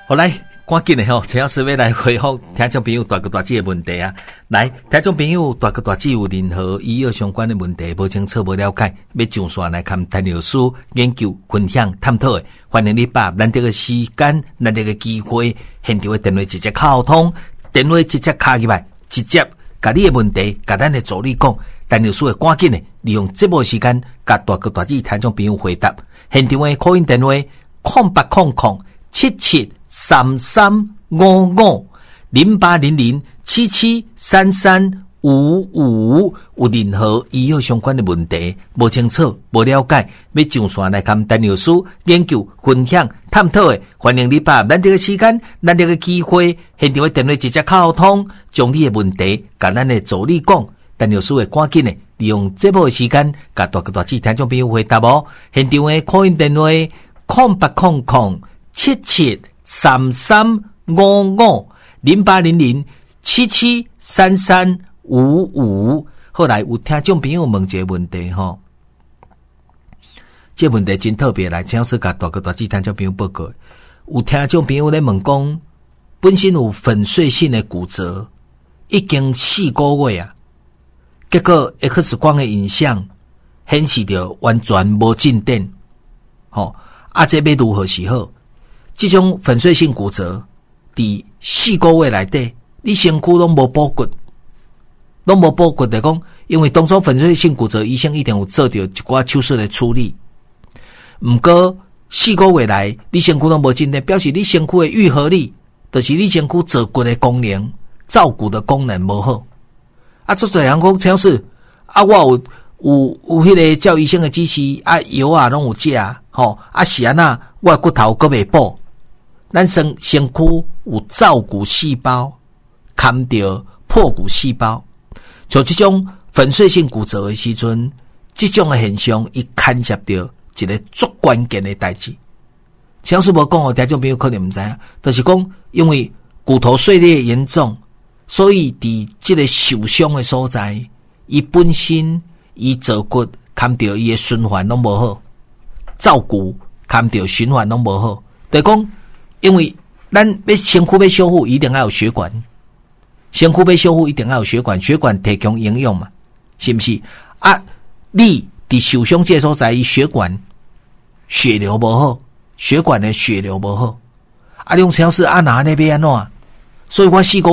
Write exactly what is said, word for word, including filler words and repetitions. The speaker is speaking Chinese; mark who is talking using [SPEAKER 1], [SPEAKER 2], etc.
[SPEAKER 1] 好来，赶紧的吼，陈老师要来回复听众朋友大哥大姐的问题啊！来，听众朋友大哥大姐有任何医药相关的问题，无清楚、无了解，要上线来看陈老师研究、分享、探讨的，欢迎你把咱这个时间、咱这个机会，现场的电话直接敲通，电话直接敲入来，直接把你的问题，甲咱的助理讲，陈老师会赶紧的利用这波时间，甲大哥大姐听众朋友回答。现场的call in电话空八空空七七三三五五零八零零七七三三五五，有任何医药相关的问题，无清楚、无了解，要上线来跟陈老师研究、分享、探讨的，欢迎你把咱这个时间、咱这个机会，现场的电话直接敲通，将你的问题甲咱的助理讲，陈老师会赶紧的利用这部的时间，甲大哥大姐听众朋友回答哦。现场的 call in 电话空八空空七七三三五五零八零零七七三三五五。后来有听众朋友问一个问题吼，这问题真特别，来请老师甲大哥大姐听众朋友报告。有听众朋友咧问讲，本身有粉碎性的骨折，已经四个月啊，结果 X 光的影像显示着完全无进展，吼、哦、啊，这要如何是好？这种粉碎性骨折，伫四个月内底，你身躯拢无补骨，拢无补骨的讲，因为当初粉碎性骨折，医生一定有做到一寡手术的处理。毋过四个月来，你身躯拢无进展，表示你身躯的愈合力，就是你身躯做骨的功能、照骨的功能无好。啊，做侪人讲，超市啊，我有有有迄个照医生的指示，啊药啊拢有食，吼啊是安那，我的骨头阁未补。咱身身躯有造骨细胞，砍掉破骨细胞，像这种粉碎性骨折的时阵，这种的现象，伊牵涉到一个足关键的代志。像是无讲哦，听众朋友可能唔知影，就是讲因为骨头碎裂严重，所以伫这个受伤的所在，伊本身伊做骨砍掉伊的循环拢无好，造骨砍掉循环拢无好，就是讲。因为咱要身躯要修复，一定要有血管。身躯要修复，一定要有血管，血管提供营养嘛，是不是？啊，你伫受伤这所在，伊血管血流无好，血管的血流无好，啊，用超市啊拿那边安怎？所以我四个